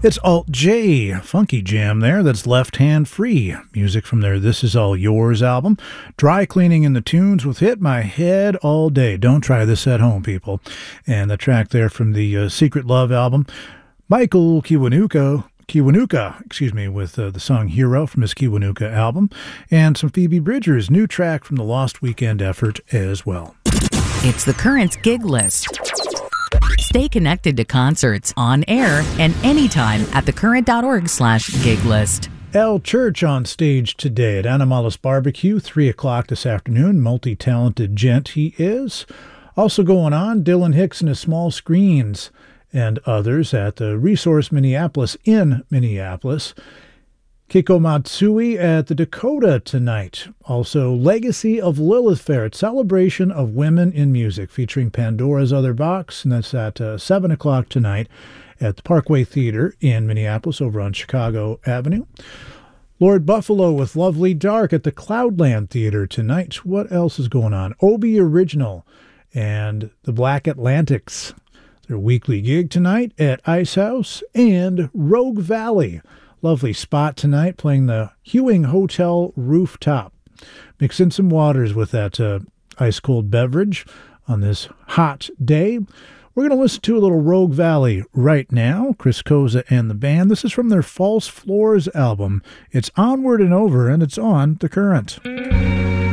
It's Alt J, funky jam there. That's Left Hand Free. Music from their This Is All Yours album. Dry cleaning in the tunes with Hit My Head All Day. Don't try this at home, people. And the track there from the Secret Love album. Michael Kiwanuka, with the song Hero from his Kiwanuka album. And some Phoebe Bridgers' new track from the Lost Weekend effort as well. It's the Currents gig list. Stay connected to concerts on air and anytime at thecurrent.org/gig list. Al Church on stage today at Animalis Barbecue, 3 o'clock this afternoon. Multi-talented gent he is. Also going on, Dylan Hicks and his Small Screens and others at the Resource Minneapolis in Minneapolis. Kiko Matsui at the Dakota tonight. Also, Legacy of Lilith Fair, celebration of women in music, featuring Pandora's Other Box, and that's at 7 o'clock tonight at the Parkway Theater in Minneapolis over on Chicago Avenue. Lord Buffalo with Lovely Dark at the Cloudland Theater tonight. What else is going on? Obi Original and the Black Atlantics, their weekly gig tonight at Ice House, and Rogue Valley. Lovely spot tonight, playing the Hewing Hotel rooftop. Mix in some waters with that ice-cold beverage on this hot day. We're going to listen to a little Rogue Valley right now, Chris Koza and the band. This is from their False Floors album. It's Onward and Over, and it's on The Current.